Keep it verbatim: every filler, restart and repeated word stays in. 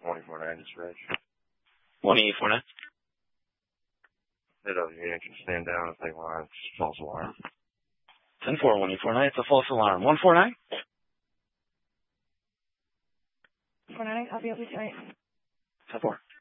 one four nine dispatch. one eight four nine. Hit up unit can stand down if they want. It's false alarm. ten four, one eight four nine. It's a false alarm. one four nine? four nine, copy, I'll be tonight. ten four.